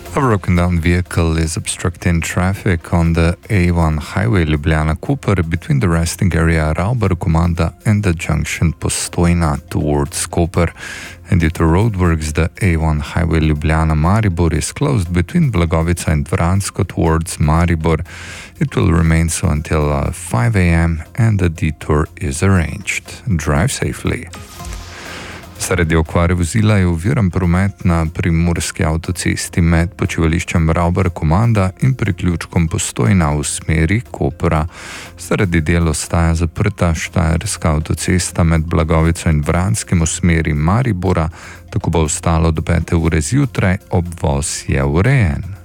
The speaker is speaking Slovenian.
A broken down vehicle is obstructing traffic on the A1 highway Ljubljana-Koper between the resting area Ravbar-Komanda and the junction Postojna towards Koper. And due to roadworks, the A1 highway Ljubljana-Maribor is closed between Blagovica and Vransko towards Maribor. It will remain so until 5 a.m. and the detour is arranged. Drive safely. Zaradi okvare vozila je oviran promet na primorski avtocesti med počivališčem Ravbar-Komanda in priključkom Postojna v smeri Kopra. Zaradi del ostaja zaprta štajerska avtocesta med Blagovico in Vranskim v smeri Maribora, tako bo ostalo do 5. ure zjutraj, obvoz je urejen.